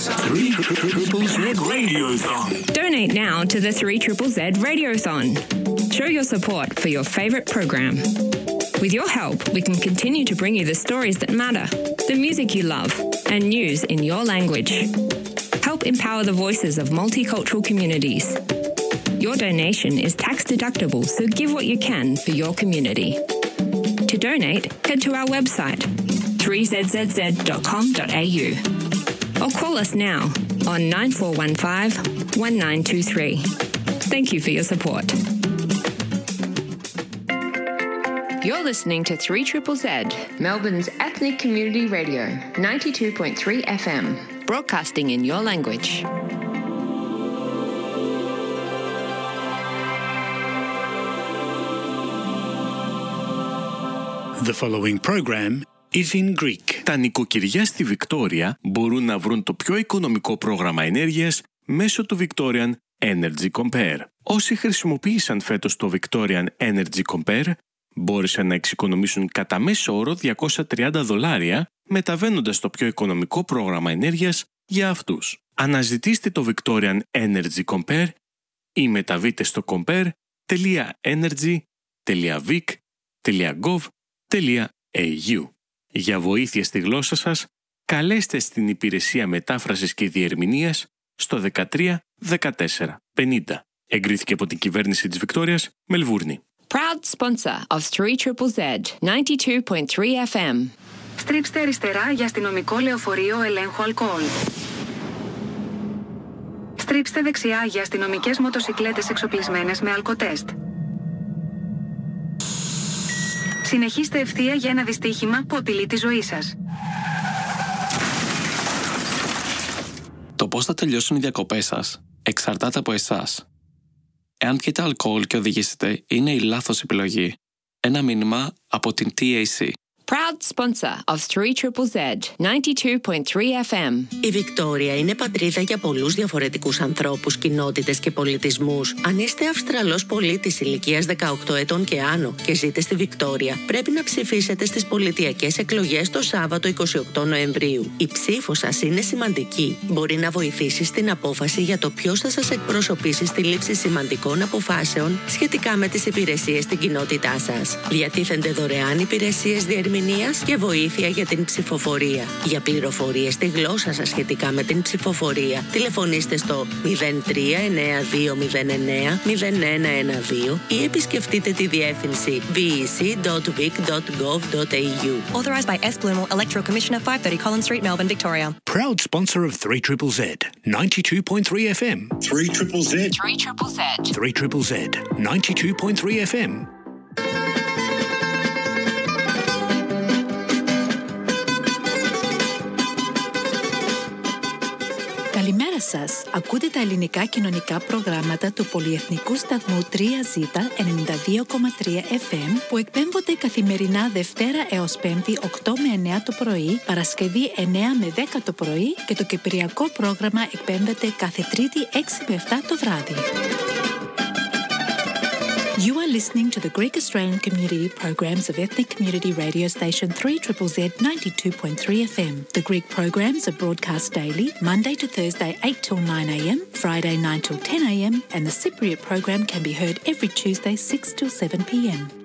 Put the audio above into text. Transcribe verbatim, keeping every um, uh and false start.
three triple Z Radiothon. Donate now to the three triple Z Radiothon. Show your support for your favourite program. With your help, we can continue to bring you the stories that matter, the music you love, and news in your language. Help empower the voices of multicultural communities. Your donation is tax deductible, so give what you can for your community. To donate, head to our website three z z z dot com dot a u or call us now on nine four one five, one nine two three. Thank you for your support. You're listening to three triple Z, Melbourne's ethnic community radio, ninety-two point three F M, broadcasting in your language. The following program is in Greek. Τα νοικοκυριά στη Βικτόρια μπορούν να βρουν το πιο οικονομικό πρόγραμμα ενέργειας μέσω του Victorian Energy Compare. Όσοι χρησιμοποίησαν φέτος το Victorian Energy Compare μπόρεσαν να εξοικονομήσουν κατά μέσο όρο διακόσια τριάντα δολάρια μεταβαίνοντας στο πιο οικονομικό πρόγραμμα ενέργειας για αυτούς. Αναζητήστε το Victorian Energy Compare ή μεταβείτε στο compare τελεία energy τελεία vic τελεία gov τελεία a u. Για βοήθεια στη γλώσσα σας, καλέστε στην υπηρεσία μετάφρασης και διερμηνίας στο δεκατρία δεκατέσσερα πενήντα. Εγκρίθηκε από την κυβέρνηση της Βικτόριας, Μελβούρνη. Proud sponsor of three triple Z, ninety-two point three F M. Στρίψτε αριστερά για αστυνομικό λεωφορείο ελέγχου αλκοόλ. Στρίψτε δεξιά για αστυνομικές μοτοσικλέτες εξοπλισμένες με αλκοτέστ. Συνεχίστε ευθεία για ένα δυστύχημα που απειλεί τη ζωή σας. Το πώς θα τελειώσουν οι διακοπές σας εξαρτάται από εσάς. Εάν πιείτε αλκοόλ και οδηγήσετε, είναι η λάθος επιλογή. Ένα μήνυμα από την τι έι σι. Proud sponsor of three triple Z, ninety-two point three F M. Η Βικτόρια είναι πατρίδα για πολλούς διαφορετικούς ανθρώπους, κοινότητες και πολιτισμούς. Αν είστε Αυστραλός πολίτης ηλικίας δεκαοκτώ ετών και άνω και ζείτε στη Βικτόρια, πρέπει να ψηφίσετε στις πολιτιακές εκλογές το Σάββατο εικοστή ογδόη Νοεμβρίου. Η ψήφος σας είναι σημαντική. Μπορεί να βοηθήσει στην απόφαση για το ποιος θα σας εκπροσωπήσει στη λήψη σημαντικών αποφάσεων σχετικά με τις υπηρεσίες στην κοινότητά σας. Διατίθενται δωρεάν υπηρεσίες διερμηνίας και βοήθεια για την ψηφοφορία. Για πληροφορίες στη γλώσσα σας σχετικά με την ψηφοφορία, τηλεφωνήστε στο μηδέν τρία εννέα δύο μηδέν εννέα μηδέν ένα ένα δύο ή επισκεφτείτε τη διεύθυνση vec dot vic dot gov dot a u. Authorised by S. Blumel, Electoral Commissioner, five thirty Collins Street, Melbourne, Victoria. Proud sponsor of three triple Z, ninety-two point three F M. three triple Z. three triple Z. three triple Z, ninety-two point three F M. Καλημέρα σας. Ακούτε τα ελληνικά κοινωνικά προγράμματα του πολυεθνικού σταθμού τρία ζέτα ενενήντα δύο κόμμα τρία F M που εκπέμπονται καθημερινά Δευτέρα έως Πέμπτη οκτώ με εννέα το πρωί, Παρασκευή εννέα με δέκα το πρωί και το κυπριακό πρόγραμμα εκπέμπεται κάθε Τρίτη έξι με επτά το βράδυ. You are listening to the Greek Australian community programs of ethnic community radio station three triple Z ninety-two point three F M. The Greek programs are broadcast daily, Monday to Thursday eight till nine a m, Friday nine till ten a m, and the Cypriot program can be heard every Tuesday six till seven p m.